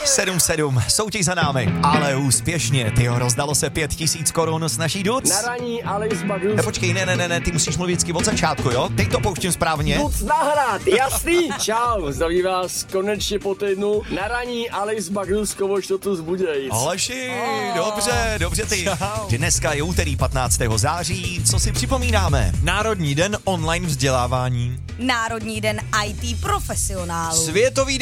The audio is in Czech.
7-7, soutěž za námi, ale úspěšně. Tyjo, rozdalo se 5000 korun s naší Duc. Na raní Alex Magnus. Počkej, ne, ty musíš mluvit vždycky od začátku, jo? Teď to pouštím správně. Duc nahrát, jasný. Čau, zdraví vás konečně po týdnu. Na raní Alex Magnus, kovož to tu zbudějíc. Aleši, dobře ty. Čau. Dneska je úterý 15. září, co si připomínáme? Národní den online vzdělávání. Národní den IT profesionálů. Světový